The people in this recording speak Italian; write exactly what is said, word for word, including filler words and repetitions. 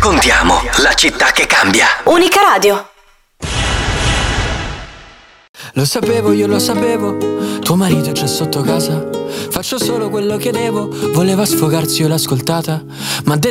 raccontiamo la città che cambia. Unica Radio. Lo sapevo, io lo sapevo, tuo marito c'è sotto casa. Faccio solo quello che devo, voleva sfogarsi, io l'ho ascoltata. Ma